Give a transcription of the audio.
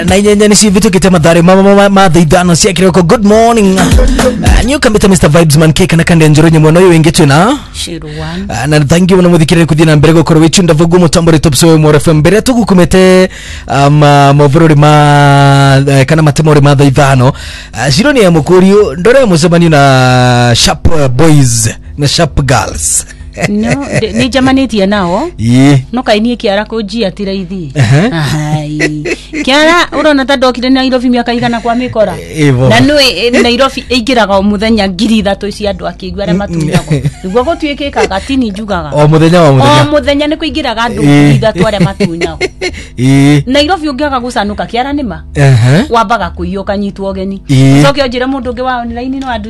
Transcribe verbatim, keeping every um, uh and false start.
na inyanya ni vitu kitema dhari mama mama madhidano sia kiroko. Good morning. Uh, new kamita Mister Vibes man cake na kande njoro nyemono yo wengetu na Shiruwan. Uh, na thank you na muthikire kuthina mbere go korwe chunda vugu mutambore top so mo F M mbere tugu kumete um movurori ma uh, kana matemori madhidano uh, zero ni ya mukurio ndore muzabani na sharp uh, boys na sharp girls. No, ni jamaneti nao. Ye. No kaini kiara ko jia tiraithi. Uh-huh. Ai. Kiara urona ta dokire Nairobi miaka igana kwa mikora. Evo. Na nui Nairobi igiraga o muthenya ngiri ithatũ cia andu akigwa re matunyago. Niguo gutwikika gatini njugaga. O muthenya wa muthenya. O muthenya ni kuingiraga andu ngiri ithatũ are matunyago. Eh. Nairobi ungiaga gucanuka kiara nima. Eh. Wambaga kuiyuka nyitwo geni. Ucoke onjire mundu ungi wa online no andu